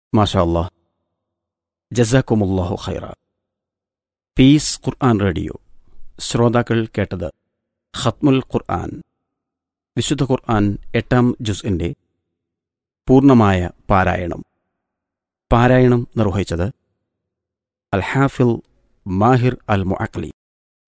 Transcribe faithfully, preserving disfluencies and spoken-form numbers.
മാഷാ അല്ലാഹ്, ജസാക്കുമുല്ലാഹു ഖൈറ. പീസ് ഖുർആൻ റേഡിയോ ശ്രോതാക്കൾ കേട്ടത് ഖത്മുൽ ഖുർആൻ, വിശുദ്ധ ഖുർആൻ എട്ടാം ജുസ്ഇന്റെ പൂർണ്ണമായ പാരായണം. പാരായണം നിർവഹിച്ചത് അൽ ഹാഫിൽ മാഹിർ അൽ മുഅഖ്ലി.